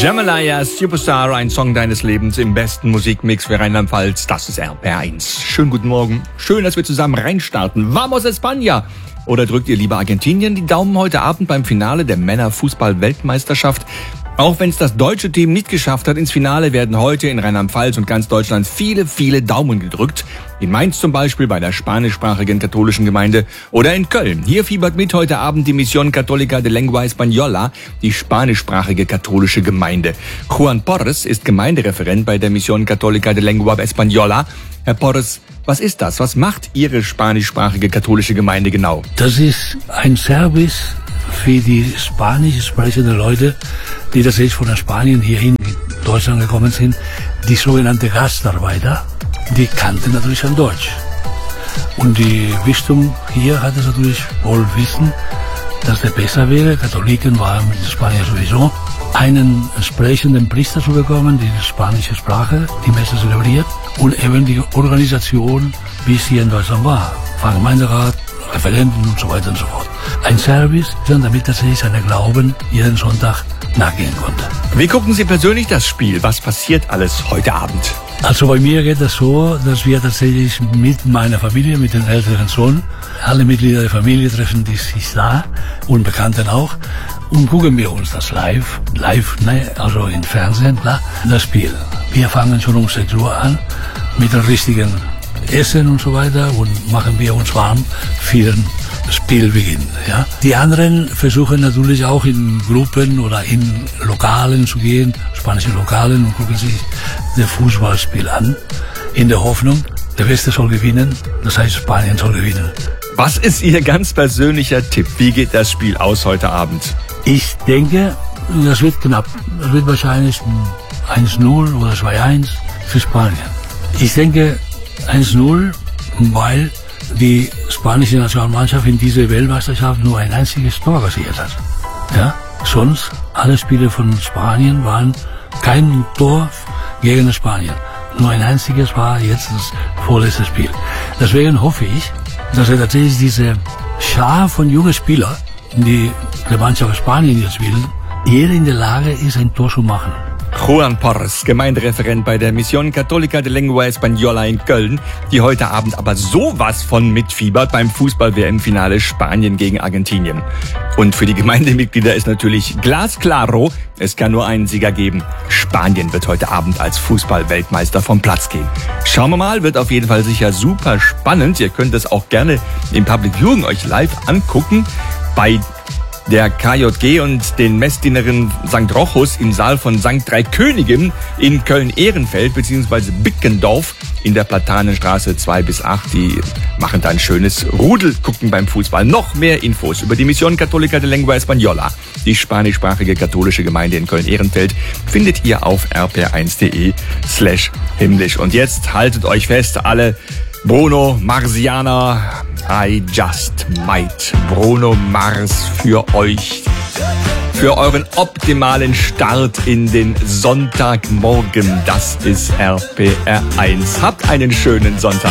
Jamalaya, Superstar, ein Song deines Lebens im besten Musikmix für Rheinland-Pfalz. Das ist RPR1. Schönen guten Morgen. Schön, dass wir zusammen reinstarten. Vamos España! Oder drückt ihr lieber Argentinien die Daumen heute Abend beim Finale der Männerfußball-Weltmeisterschaft? Auch wenn es das deutsche Team nicht geschafft hat ins Finale, werden heute in Rheinland-Pfalz und ganz Deutschland viele, viele Daumen gedrückt. In Mainz zum Beispiel bei der spanischsprachigen katholischen Gemeinde oder in Köln. Hier fiebert mit heute Abend die Misión Católica de Lengua Española, die spanischsprachige katholische Gemeinde. Juan Porres ist Gemeindereferent bei der Misión Católica de Lengua Española. Herr Porres, was ist das? Was macht Ihre spanischsprachige katholische Gemeinde genau? Das ist ein Service für die spanisch sprechenden Leute, die tatsächlich von Spanien hierhin in Deutschland gekommen sind. Die sogenannte Gastarbeiter, die kannten natürlich schon Deutsch. Und die Bistum hier hat es natürlich wohl wissen, dass der besser wäre. Katholiken waren mit Spanier sowieso, einen sprechenden Priester zu bekommen, die spanische Sprache, die Messe zelebriert, und eben die Organisation, wie es hier in Deutschland war. Gemeinderat, Referenten und so weiter und so fort. Ein Service, damit tatsächlich seine Glauben jeden Sonntag nachgehen konnte. Wie gucken Sie persönlich das Spiel? Was passiert alles heute Abend? Also bei mir geht das so, dass wir tatsächlich mit meiner Familie, mit dem älteren Sohn, alle Mitglieder der Familie treffen die sich da und Bekannten auch, und gucken wir uns das live, also im Fernsehen, klar, das Spiel. Wir fangen schon um 6 Uhr an mit dem richtigen Essen und so weiter und machen wir uns warm für den Spielbeginn. Ja. Die anderen versuchen natürlich auch in Gruppen oder in Lokalen zu gehen, spanische Lokalen, und gucken sich das Fußballspiel an, in der Hoffnung, der Beste soll gewinnen, das heißt Spanien soll gewinnen. Was ist Ihr ganz persönlicher Tipp? Wie geht das Spiel aus heute Abend? Ich denke, das wird knapp. Das wird wahrscheinlich 1-0 oder 2-1 für Spanien. Ich denke 1-0, weil die spanische Nationalmannschaft in dieser Weltmeisterschaft nur ein einziges Tor kassiert hat. Ja? Sonst, alle Spiele von Spanien waren kein Tor gegen Spanien. Nur ein einziges war jetzt das vorletzte Spiel. Deswegen hoffe ich, dass tatsächlich diese Schar von jungen Spielern, die der Mannschaft Spanien jetzt spielen, jeder in der Lage ist, ein Tor zu machen. Juan Porres, Gemeindereferent bei der Misión Católica de Lengua Española in Köln, die heute Abend aber sowas von mitfiebert beim Fußball-WM-Finale Spanien gegen Argentinien. Und für die Gemeindemitglieder ist natürlich glasklaro, es kann nur einen Sieger geben. Spanien wird heute Abend als Fußball-Weltmeister vom Platz gehen. Schauen wir mal, wird auf jeden Fall sicher super spannend. Ihr könnt es auch gerne im Public Viewing euch live angucken bei der KJG und den Messdienerinnen St. Rochus im Saal von St. Drei Königen in Köln-Ehrenfeld bzw. Bickendorf in der Platanenstraße 2-8. Die machen da ein schönes Rudelgucken beim Fußball. Noch mehr Infos über die Misión Católica de Lengua Española, die spanischsprachige katholische Gemeinde in Köln-Ehrenfeld, findet ihr auf rpr1.de/himmlisch. Und jetzt haltet euch fest, alle Bruno Marsianer, I just might. Bruno Mars für euch, für euren optimalen Start in den Sonntagmorgen. Das ist RPR1. Habt einen schönen Sonntag.